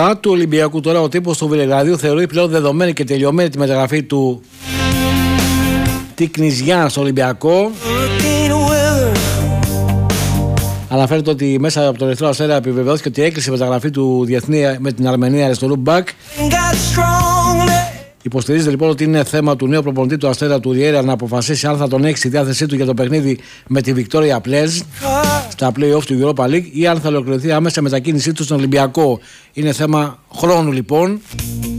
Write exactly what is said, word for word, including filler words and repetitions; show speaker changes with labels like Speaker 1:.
Speaker 1: Κατά του Ολυμπιακού, τώρα ο τύπος του Βελιγραδίου θεωρεί πλέον δεδομένη και τελειωμένη τη μεταγραφή του Τικνιζιάν στο Ολυμπιακό. Αναφέρεται ότι μέσα από τον Ερυθρό Αστέρα επιβεβαιώθηκε ότι έκλεισε η μεταγραφή του διεθνή με την Αρμενία Αριστολού Μπακ. Υποστηρίζεται λοιπόν ότι είναι θέμα του νέου προπονητή του Αστέρα του Ριέρα να αποφασίσει αν θα τον έχει στη διάθεσή του για το παιχνίδι με τη Βικτόρια Πλέζ στα play-off του Europa League ή αν θα ολοκληρωθεί άμεσα μετακίνησή του στον Ολυμπιακό. Είναι θέμα χρόνου λοιπόν.